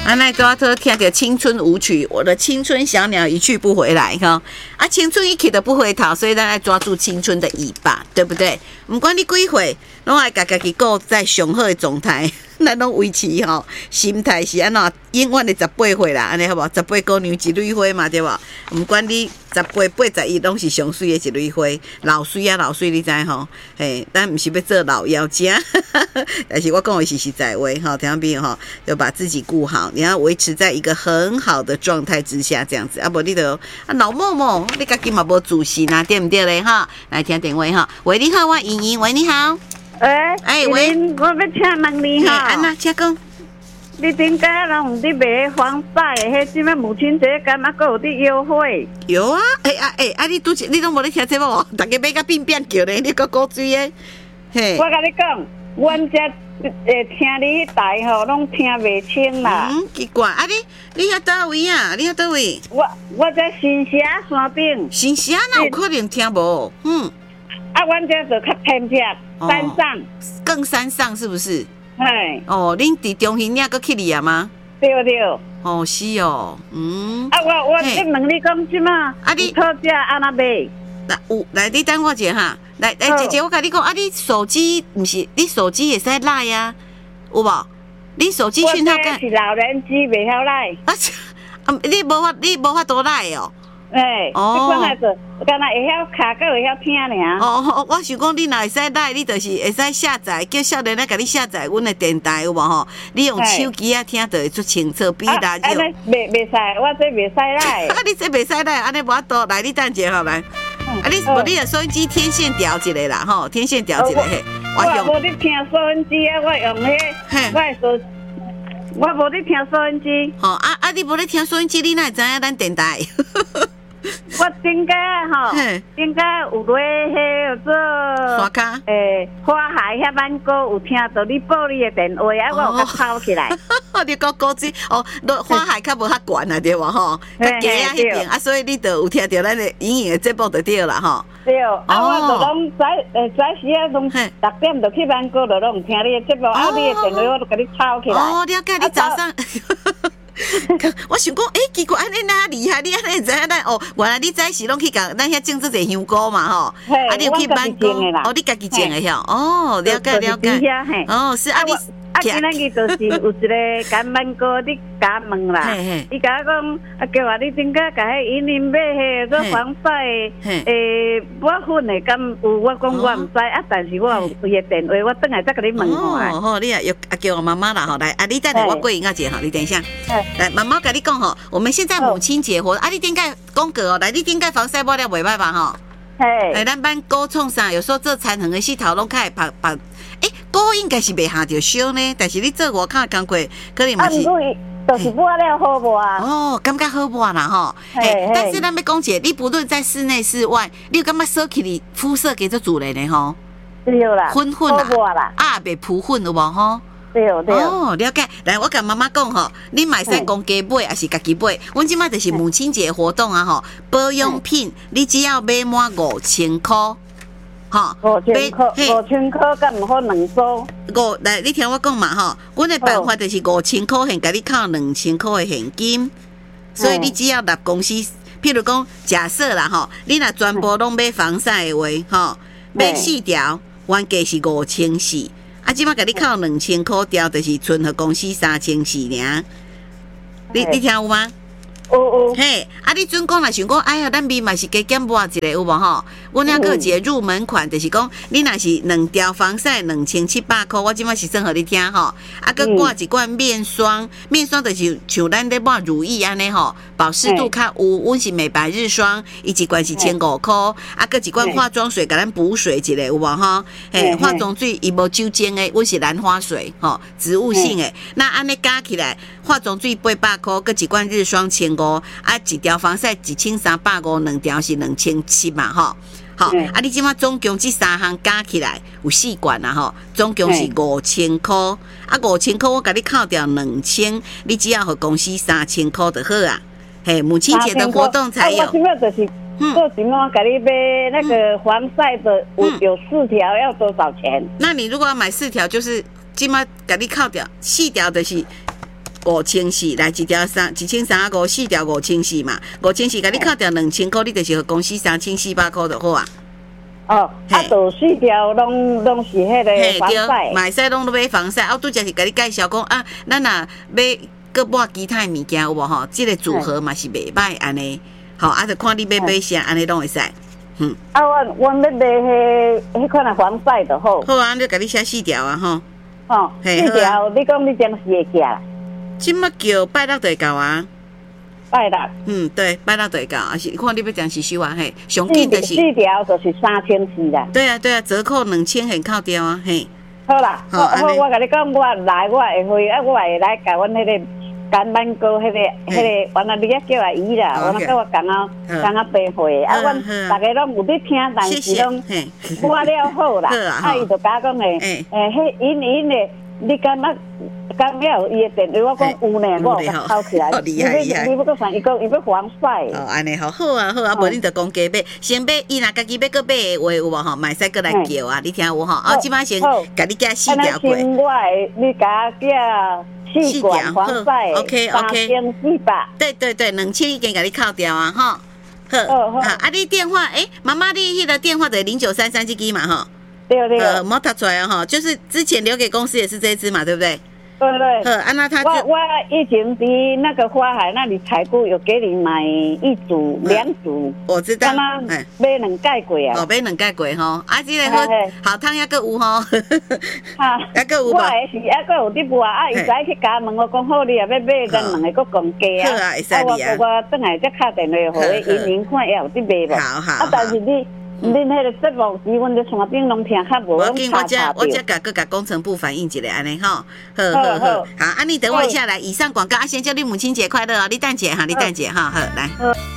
啊，那都要听着青春舞曲，我的青春小鸟一去不回来哈。啊，青春一去都不回头，所以咱要抓住青春的尾巴，对不对？不管你几岁，拢爱家己顾在上好的状态，咱拢维持吼心态是安怎，永远的18岁啦，安尼好无？18姑娘一蕊花嘛，对无？不管你18、81，拢是上水的一蕊花，老水啊老水，你知吼？嘿，咱不是要做老妖精，但是我讲的是实在话哈，听到没有哈？就把自己顾好，你要维持在一个很好的状态之下，这样子啊，不你就啊老某某，你家己嘛无自信啊，对不对嘞哈？来听电话哈，喂，你好，我莹莹，喂，你好。 喂，我要请问你哈， 安娜，请讲。 你顶家拢有伫卖防晒的，迄什么母亲节敢还佫有伫优惠？ 有啊，你拄你拢无咧听节目哦，大家买甲变变叫咧，你佫鼓水的。嘿， 我甲你讲，阮遮听你迄台吼，拢听袂清啦。 奇怪，啊你遐倒位啊？你遐倒位？ 我在新社山顶。 新社哪有可能听无？ 啊，阮遮就较偏僻，山上。 更山上是不是？ 嘿。 哦，恁伫中兴领佫去哩啊吗？ 对对。 哦，是哦， 啊，我咧问你讲即马，啊你讨价安那卖？ 来，你等我一下哈。来，姐姐，我甲你讲，啊，你手机毋是？你手机会使赖啊？有无？你手机讯号干？我是老人机，袂晓赖。 你无法度赖哦。 你讲下子，敢若会晓卡，佮会晓听尔。 我想讲，你若会使赖，你就是会使下载，叫少年来甲你下载阮的电台有无吼？你用手机啊听就会出清楚，比radio。 安尼袂使，我这袂使赖。 你这袂使赖，安尼无法度来，你等一下吼来。你的收音机天线调一个啦吼，天线调一个嘿。 我无咧听收音机啊，我用我无咧听收音机。 你无咧听收音机，你哪会知影咱电台？ 我顶家吼，顶家有咧迄做刷卡， 花海遐班哥有听到你报你的电话啊，我有甲抄起来。 你讲高知哦，花海较无遐悬啊，对无吼？较低啊迄边啊，所以你就有听到咱的莹莹的节目就对啦吼。 对，我就拢早时啊，拢6点就去班哥就拢听你的节目，啊，你的电话我就甲你抄起来。 哦，了解，你早上。我想讲，奇怪，安尼哪厉害？你安尼知影咱哦？原来你早时拢去甲咱遐种做者香菇嘛吼？啊，你有去办公？哦，你家己种的遐？哦，了解了解。哦，是啊，你今仔日就是有一个干班哥，你甲问啦，伊甲我讲，叫我你顶个甲迄因林买迄个防晒抹粉的，敢有？我讲我唔知啊，但是我有伊的电话，我等下再甲你问看。 好，你叫我妈妈啦吼，来啊，你等下我过应啊姐吼，你等一下。来，妈妈跟你讲吼，我们现在母亲节活，你顶个讲过哦，来你顶个防晒抹了袂歹吧吼？哎，咱班菇创啥？有时候做餐横的系统拢开拍，菇应该是袂下着烧呢，但是你做外口工课，可能嘛是。 就是抹了好抹啊！ 哦，感觉好抹啦吼。但是咱要讲姐，你不论在室内室外，你有感觉烧起你肤色给做主人呢吼？ 对啦， 粉啦，袂扑粉有无吼？ 对。 哦，了解。来，我跟妈妈讲吼，你买使公家买还是家己买？阮即摆就是母亲节活动啊吼，保养品你只要买满5000块，吼 ，5000块敢唔好2组？ 来，你听我讲嘛吼，阮的办法就是5000块现，甲你扣2000块的现金，所以你只要入公司，譬如讲假设啦吼，你若全部拢买防晒的话，吼，买4条，原价是5400。即摆甲你扣2000块条，就是存合公司3400尔。你听有吗？ 有。 嘿，你准讲若想讲，哎呀，咱面嘛是加减抹一个有无吼？阮遐个一个入门款，就是讲，你若是2条防晒2700块，我即摆是算互你听吼。佮挂一罐面霜，面霜就是像咱咧抹乳液安尼吼，保湿度较有。阮是美白日霜，伊一罐是1500块，佮一罐化妆水，甲咱补水一个有无吼？嘿，化妆水伊无酒精的，阮是兰花水吼，植物性的。那安尼加起来，化妆水800块，佮一罐日霜1500，一条防晒1350，2条是2700嘛吼。好，你即马总共这3项加起来有4罐啦吼，总共是5000块。5000块我甲你扣掉2000，你只要和公司3000块就好啊。嘿，母亲节的活动才有。 我即摆就是做什么？甲你买那个防晒的，有4条要多少钱？ 那你如果要买4条，就是即马甲你扣掉4条，就是 5300来1,350，4条5300嘛，5400甲你扣掉2000块，你就是公司3400块就好啊。 哦，就4条拢是迄个防晒， 买晒拢都买防晒。我拄则是甲你介绍讲啊，咱若买搁抹其他物件有无吼？这个组合嘛是袂歹安尼，好，就看你买啥，安尼拢会使。 我要买迄款的防晒就好。 好啊，你甲你写4条啊吼。 哦，4条，你讲你暂时会寄啦？ 即麦叫拜六就会到啊。 拜六。 对，拜六就会到，啊是看你要暂时收啊嘿，上紧就是 4条就是3400啦。 对啊，折扣2000很扣掉啊嘿。 好啦，好，我甲你讲，我来我会回，我会来甲阮迄个干板哥迄个，原来你也叫阿姨啦，我那跟我刚刚白会，阮大家拢有在听，但是拢我了好啦，伊就甲我讲诶，迄因的，你敢有伊的电话？我讲有呢，我有抄起来。 厉害！ 你要讲啥？伊讲伊要防晒。 哦，安尼好啊，无你就讲加买，先买伊若家己要搁买的话有无吼？卖使搁来叫啊，你听有吼？即摆先甲你加4条过。 你甲加4管防晒，3400。 对，2000已经甲你扣掉啊，吼。好，你电话妈妈，你迄个电话就0933这支嘛，吼。 对。 莫读出来啊，哈，就是之前留给公司也是这一支嘛，对不对？ 对。 那他我以前在那个花海那里采购，有给你买1组、2组。 我知道。 买2盖过啊。 买2盖过吼，这个好汤还阁有吼。还阁有吧？ 我是还阁有伫卖，伊才去加盟，我讲好，你也要买，咱2个搁讲价啊。 好啊，会使你啊。 我等下再敲电话互伊看也有伫卖无。 好。 但是恁迄个节目时，阮在山顶拢听较无， 我这甲工程部反映一下安尼吼。好，你等我一下来。以上广告，先祝你母亲节快乐哦！你等者哈，好来。